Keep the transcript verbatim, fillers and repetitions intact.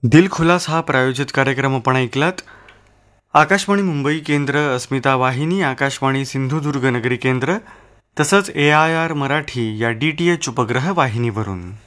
दिलखुलास हा प्रायोजित कार्यक्रम आपण ऐकलात. आकाशवाणी मुंबई केंद्र, अस्मिता वाहिनी, आकाशवाणी सिंधुदुर्ग नगरी केंद्र तसंच ए आय आर मराठी या डी टी एच उपग्रह वाहिनीवरून